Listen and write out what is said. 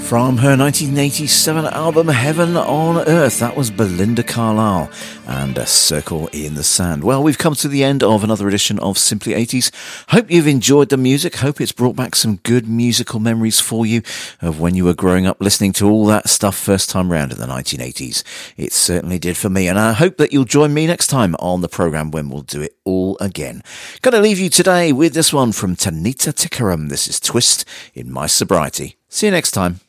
From her 1987 album Heaven on Earth, that was Belinda Carlisle and A Circle in the Sand. Well, we've come to the end of another edition of Simply 80s. Hope you've enjoyed the music. Hope it's brought back some good musical memories for you of when you were growing up listening to all that stuff first time round in the 1980s. It certainly did for me, and I hope that you'll join me next time on the programme when we'll do it all again. Gonna leave you today with this one from Tanita Tikaram. This is Twist in My Sobriety. See you next time.